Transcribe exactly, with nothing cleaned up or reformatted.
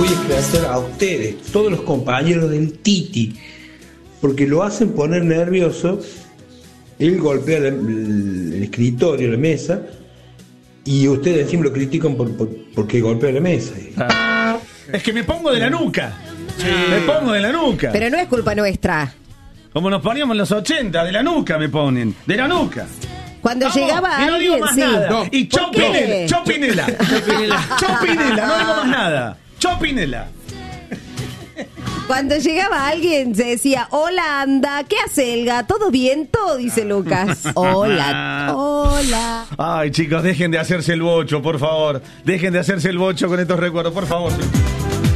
voy a esclarecer a ustedes, todos los compañeros del Titi, porque lo hacen poner nervioso. Él golpea el, el, el escritorio, la mesa, y ustedes encima lo critican por, por, porque golpea la mesa. Ah. Es que me pongo de la nuca. Sí. Me pongo de la nuca. Pero no es culpa nuestra. Como nos poníamos en los ochenta, de la nuca me ponen. De la nuca. Cuando Vamos, llegaba y no alguien, digo más sí. nada. No. Y Chopinela, Chopinela, Chopinela, Chopinela, no digo más nada. Chopinela. Cuando llegaba alguien se decía, hola, anda, ¿qué hace Elga? ¿Todo viento? Dice Lucas. Hola, hola. Ay, chicos, dejen de hacerse el bocho, por favor. Dejen de hacerse el bocho con estos recuerdos, por favor.